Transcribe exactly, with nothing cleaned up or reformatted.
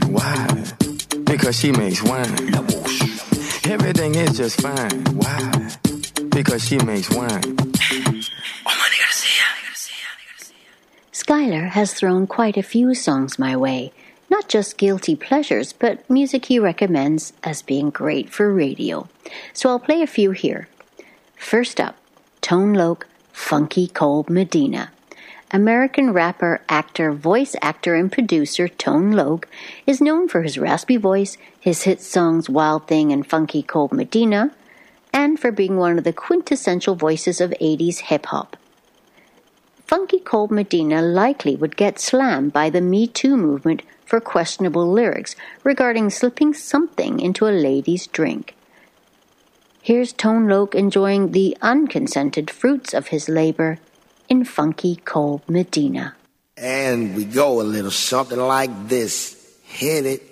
Why? Because she makes wine. Everything is just fine. Why? Because she makes wine. Skylar has thrown quite a few songs my way, not just guilty pleasures, but music he recommends as being great for radio. So I'll play a few here. First up, Tone Loc, Funky Cold Medina. American rapper, actor, voice actor, and producer Tone Loc is known for his raspy voice, his hit songs Wild Thing and Funky Cold Medina, and for being one of the quintessential voices of eighties hip-hop. Funky Cold Medina likely would get slammed by the Me Too movement for questionable lyrics regarding slipping something into a lady's drink. Here's Tone Loc enjoying the unconsented fruits of his labor in Funky Cold Medina. And we go a little something like this. Hit it.